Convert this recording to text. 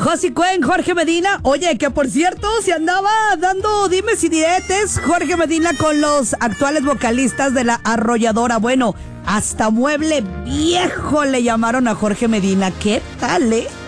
Josi Cuen, Jorge Medina. Oye, que por cierto, se andaba dando dimes y diretes Jorge Medina con los actuales vocalistas de La Arrolladora. Bueno, hasta mueble viejo le llamaron a Jorge Medina. ¿Qué tal,